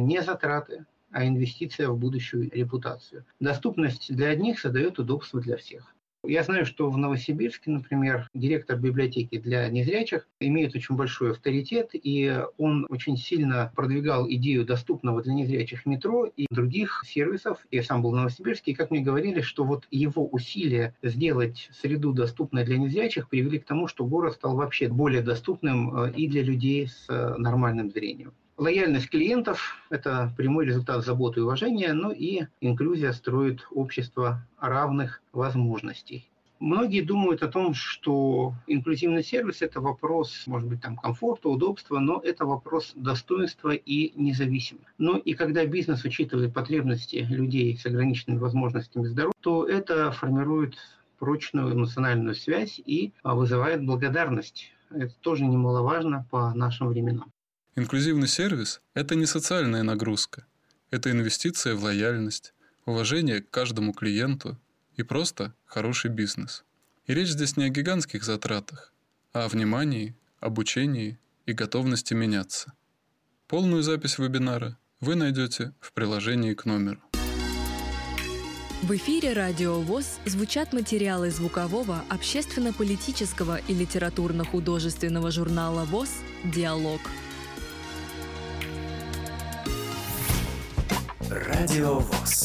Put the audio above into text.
не затраты, а инвестиция в будущую репутацию. Доступность для одних создает удобство для всех. Я знаю, что в Новосибирске, например, директор библиотеки для незрячих имеет очень большой авторитет, и он очень сильно продвигал идею доступного для незрячих метро и других сервисов. Я сам был в Новосибирске, и как мне говорили, что вот его усилия сделать среду доступной для незрячих привели к тому, что город стал вообще более доступным и для людей с нормальным зрением. Лояльность клиентов – это прямой результат заботы и уважения, но и инклюзия строит общество равных возможностей. Многие думают о том, что инклюзивный сервис – это вопрос, может быть, комфорта, удобства, но это вопрос достоинства и независимости. Но и когда бизнес учитывает потребности людей с ограниченными возможностями здоровья, то это формирует прочную эмоциональную связь и вызывает благодарность. Это тоже немаловажно по нашим временам. Инклюзивный сервис – это не социальная нагрузка. Это инвестиция в лояльность, уважение к каждому клиенту и просто хороший бизнес. И речь здесь не о гигантских затратах, а о внимании, обучении и готовности меняться. Полную запись вебинара вы найдете в приложении к номеру. В эфире Радио ВОС звучат материалы звукового, общественно-политического и литературно-художественного журнала ВОС «Диалог». Радио ВОС.